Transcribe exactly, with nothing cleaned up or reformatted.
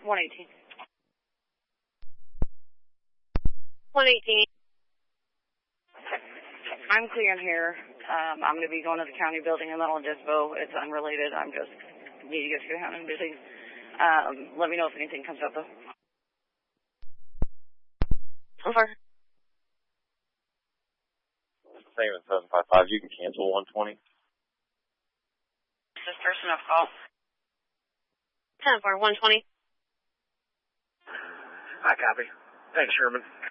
one eighteen. one eighteen. I'm clearing here. Um, I'm going to be going to the county building in Little Dispo. It's unrelated. I'm just need to get to town and busy. Um, let me know if anything comes up, though. Over. Same as seven five five. You can cancel one twenty. This person I've called. ten four, one twenty. I copy. Thanks, Sherman.